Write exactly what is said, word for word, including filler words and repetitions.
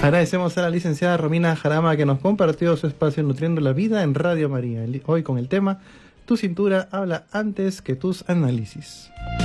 Agradecemos a la licenciada Romina Jarama que nos compartió su espacio Nutriendo la Vida en Radio María. Hoy con el tema Tu cintura habla antes que tus análisis.